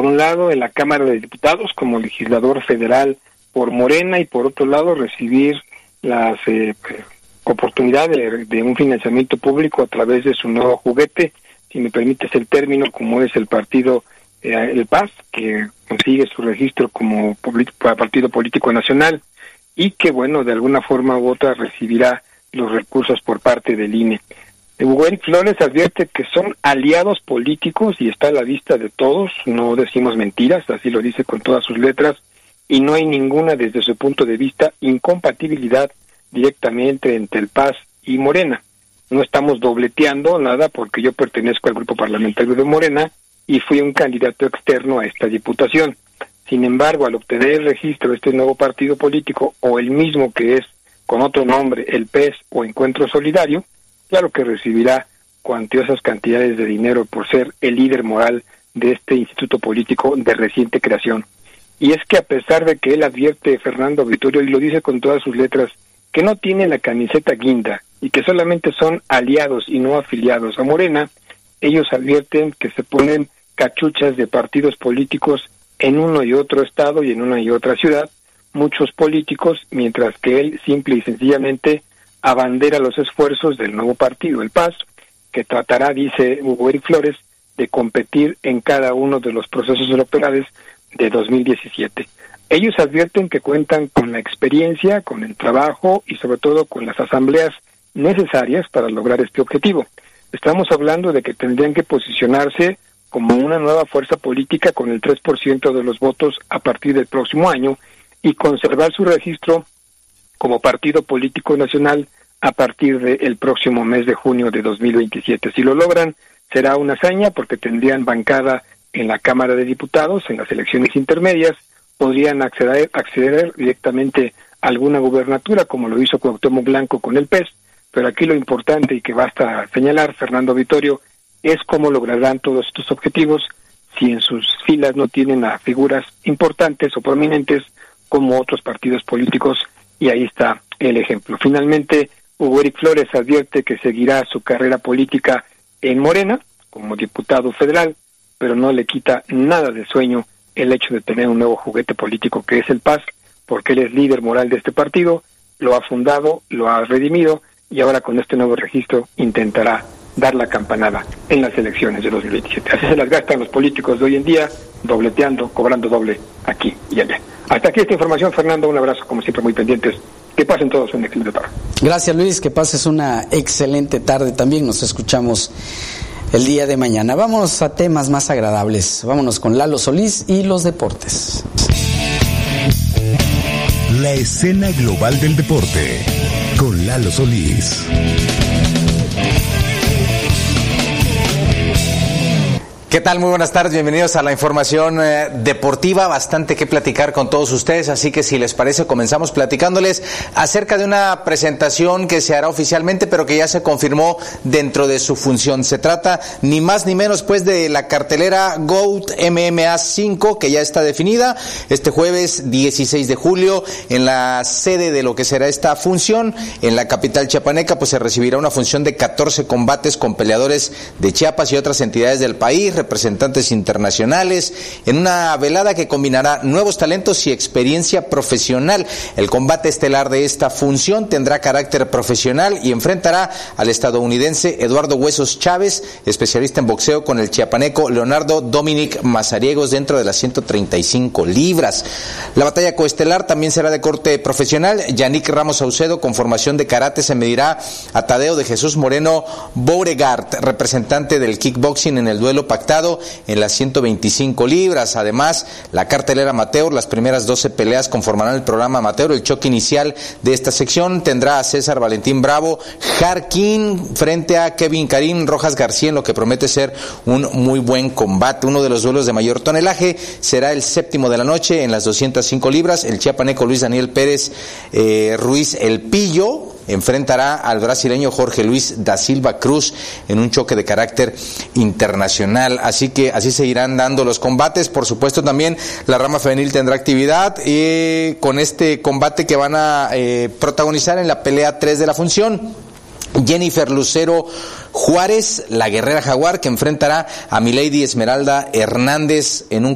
un lado en la Cámara de Diputados como legislador federal por Morena, y por otro lado recibir las oportunidades de un financiamiento público a través de su nuevo juguete, si me permites el término, como es el partido el PAS, que consigue su registro como partido político nacional y que, bueno, de alguna forma u otra recibirá los recursos por parte del INE. Hugo Eric Flores advierte que son aliados políticos y está a la vista de todos, no decimos mentiras, así lo dice con todas sus letras, y no hay ninguna, desde su punto de vista, incompatibilidad directamente entre el PAS y Morena. No estamos dobleteando nada porque yo pertenezco al grupo parlamentario de Morena y fui un candidato externo a esta diputación. Sin embargo, al obtener el registro de este nuevo partido político, o el mismo que es con otro nombre, el PES o Encuentro Solidario, claro que recibirá cuantiosas cantidades de dinero por ser el líder moral de este instituto político de reciente creación. Y es que a pesar de que él advierte, Fernando Vitorio, y lo dice con todas sus letras, que no tiene la camiseta guinda y que solamente son aliados y no afiliados a Morena, ellos advierten que se ponen cachuchas de partidos políticos en uno y otro estado y en una y otra ciudad, muchos políticos, mientras que él simple y sencillamente abandera los esfuerzos del nuevo partido, el PAS, que tratará, dice Hugo Eric Flores, de competir en cada uno de los procesos electorales de 2017. Ellos advierten que cuentan con la experiencia, con el trabajo y sobre todo con las asambleas necesarias para lograr este objetivo. Estamos hablando de que tendrían que posicionarse como una nueva fuerza política con el 3% de los votos a partir del próximo año y conservar su registro como partido político nacional a partir del próximo mes de junio de 2027. Si lo logran, será una hazaña porque tendrían bancada en la Cámara de Diputados, en las elecciones intermedias, podrían acceder directamente a alguna gubernatura, como lo hizo Cuauhtémoc Blanco con el PES, pero aquí lo importante y que basta señalar, Fernando Vitorio, es cómo lograrán todos estos objetivos si en sus filas no tienen a figuras importantes o prominentes como otros partidos políticos, y ahí está el ejemplo. Finalmente, Hugo Eric Flores advierte que seguirá su carrera política en Morena como diputado federal, pero no le quita nada de sueño el hecho de tener un nuevo juguete político que es el PAS, porque él es líder moral de este partido, lo ha fundado, lo ha redimido y ahora con este nuevo registro intentará dar la campanada en las elecciones de 2027. Así se las gastan los políticos de hoy en día, dobleteando, cobrando doble aquí y allá. Hasta aquí esta información, Fernando, un abrazo, como siempre, muy pendientes. Que pasen todos una excelente tarde. Gracias, Luis, que pases una excelente tarde también. Nos escuchamos el día de mañana. Vamos a temas más agradables. Vámonos con Lalo Solís y los deportes. La escena global del deporte con Lalo Solís. ¿Qué tal? Muy buenas tardes, bienvenidos a la información deportiva, bastante que platicar con todos ustedes, así que si les parece comenzamos platicándoles acerca de una presentación que se hará oficialmente, pero que ya se confirmó dentro de su función. Se trata ni más ni menos pues de la cartelera GOAT MMA 5, que ya está definida este jueves 16 de julio en la sede de lo que será esta función, en la capital chiapaneca, pues se recibirá una función de 14 combates con peleadores de Chiapas y otras entidades del país, representantes internacionales, en una velada que combinará nuevos talentos y experiencia profesional. El combate estelar de esta función tendrá carácter profesional y enfrentará al estadounidense Eduardo Huesos Chávez, especialista en boxeo, con el chiapaneco Leonardo Dominic Mazariegos dentro de las 135 libras. La batalla coestelar también será de corte profesional. Yannick Ramos Saucedo, con formación de karate, se medirá a Tadeo de Jesús Moreno Beauregard, representante del kickboxing, en el duelo pactado en las 125 libras. Además, la cartelera amateur, las primeras 12 peleas conformarán el programa amateur. El choque inicial de esta sección tendrá a César Valentín Bravo Jarquín frente a Kevin Karim Rojas García, en lo que promete ser un muy buen combate. Uno de los duelos de mayor tonelaje será el séptimo de la noche en las 205 libras. El chiapaneco Luis Daniel Pérez Ruiz El Pillo enfrentará al brasileño Jorge Luis da Silva Cruz en un choque de carácter internacional. Así que así se irán dando los combates. Por supuesto, también la rama femenil tendrá actividad con este combate que van a protagonizar en la pelea 3 de la función. Jennifer Lucero Juárez, la guerrera jaguar, que enfrentará a Milady Esmeralda Hernández en un